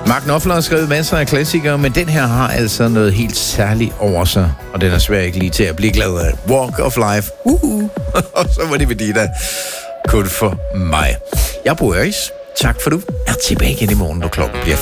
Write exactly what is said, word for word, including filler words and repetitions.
Mark Knopfler har skrevet masser af klassikere, men den her har altså noget helt særligt over sig, og den er svær ikke lige til at blive glad af. Walk of Life. Uh-huh. Og så var det Medina. Kun for mig. Jeg bor i Øris. Tak for du er tilbage igen i morgen, når klokken bliver